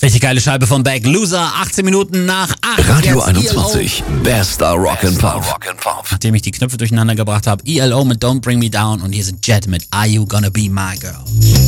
Richtig geile Scheibe von Beck. Loser, 18 Minuten nach 8. Radio 21, bester Rock'n'Pop. Nachdem ich die Knöpfe durcheinander gebracht habe, ELO mit Don't Bring Me Down und hier sind Jet mit Are You Gonna Be My Girl.